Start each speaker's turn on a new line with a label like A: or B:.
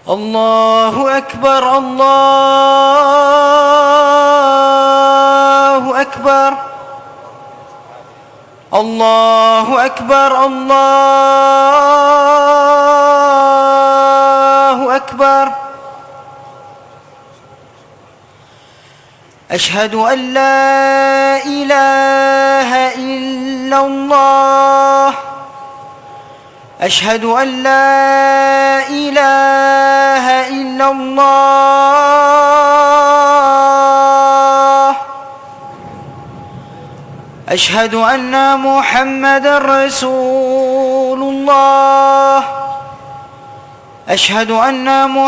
A: الله أكبر الله أكبر الله أكبر الله أكبر. أشهد أن لا إله إلا الله أشهد أن لا إله إلا الله أشهد أن محمدًا رسول الله أشهد أن